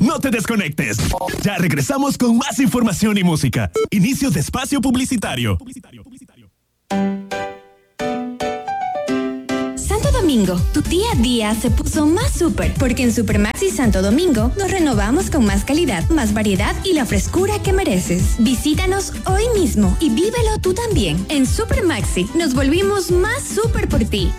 No te desconectes. Ya regresamos con más información y música. Inicio de espacio publicitario. Santo Domingo, tu día a día se puso más súper, porque en Supermaxi Santo Domingo nos renovamos con más calidad, más variedad y la frescura que mereces. Visítanos hoy mismo y vívelo tú también. En Supermaxi nos volvimos más súper por ti.